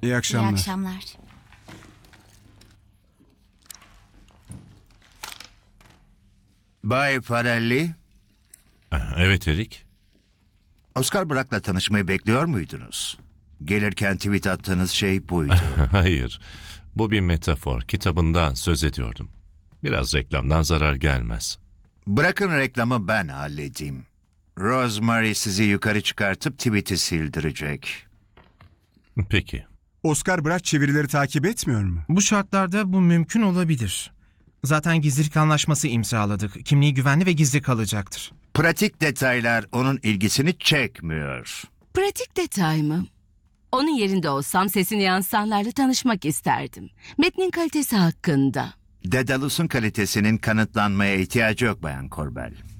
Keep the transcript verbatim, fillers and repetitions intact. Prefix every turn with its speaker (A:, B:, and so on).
A: İyi akşamlar.
B: İyi akşamlar.
C: Bay Farelli,
D: Evet Erik.
C: Oscar Brock'la tanışmayı bekliyor muydunuz? Gelirken tweet attığınız şey buydu.
D: Hayır. Bu bir metafor. Kitabından söz ediyordum. Biraz reklamdan zarar gelmez.
C: Bırakın reklamı ben halledeyim. Rosemary sizi yukarı çıkartıp tweet'i sildirecek.
D: Peki.
A: Oscar Braç çevirileri takip etmiyor mu?
E: Bu şartlarda bu mümkün olabilir. Zaten gizlilik anlaşması imzaladık. Kimliği güvenli ve gizli kalacaktır.
C: Pratik detaylar onun ilgisini çekmiyor.
F: Pratik detay mı? Onun yerinde olsam sesini yansıtanlarla tanışmak isterdim. Metnin kalitesi hakkında.
C: Daedalus'un kalitesinin kanıtlanmaya ihtiyacı yok Bayan Korbel.